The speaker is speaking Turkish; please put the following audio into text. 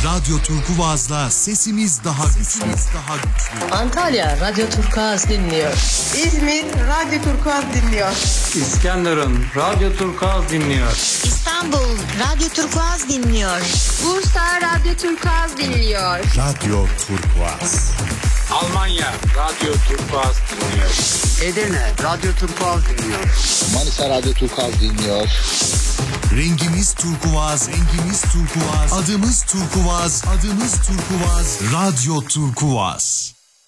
Radyo Turkuaz'la sesimiz daha güçlü. Antalya Radyo Turkuaz dinliyor. İzmir Radyo Turkuaz dinliyor. İskenderun Radyo Turkuaz dinliyor. İstanbul Radyo Turkuaz dinliyor. Bursa Radyo Turkuaz dinliyor. Radyo Turkuaz. Almanya Radyo Turkuaz dinliyor. Edirne Radyo Turkuaz dinliyor. Manisa Radyo Turkuaz dinliyor. Rengimiz turkuaz, adımız turkuaz, Radyo Turkuaz.